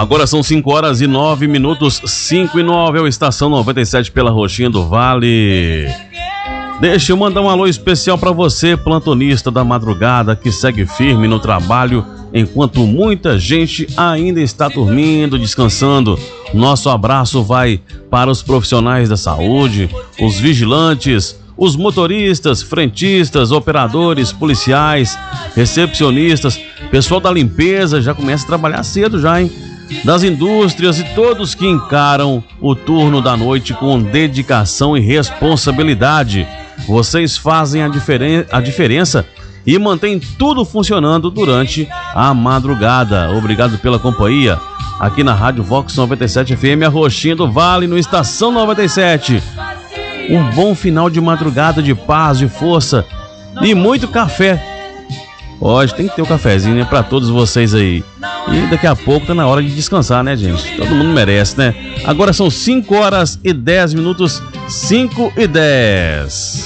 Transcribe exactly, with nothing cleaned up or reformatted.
Agora são cinco horas e nove minutos, cinco e nove, é o Estação noventa e sete pela Roxinha do Vale. Deixa eu mandar um alô especial para você, plantonista da madrugada, que segue firme no trabalho, enquanto muita gente ainda está dormindo, descansando. Nosso abraço vai para os profissionais da saúde, os vigilantes, os motoristas, frentistas, operadores, policiais, recepcionistas, pessoal da limpeza, já começa a trabalhar cedo já, hein? Das indústrias e todos que encaram o turno da noite com dedicação e responsabilidade. Vocês fazem a, diferen- a diferença e mantêm tudo funcionando durante a madrugada. Obrigado pela companhia aqui na Rádio Vox noventa e sete F M, a Roxinha do Vale, no Estação noventa e sete. Um bom final de madrugada de paz, de força e muito café. Hoje tem que ter um cafezinho, né, pra todos vocês aí. E daqui a pouco tá na hora de descansar, né, gente? Todo mundo merece, né? Agora são cinco horas e dez minutos, cinco e dez.